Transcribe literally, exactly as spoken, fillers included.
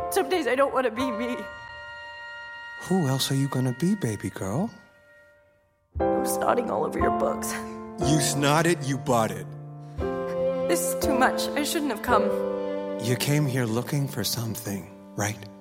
Some days I don't want to be me. Who else are you gonna be, baby girl? I'm snotting all over your books. You snotted, you bought it. This is too much. I shouldn't have come. You came here looking for something, right?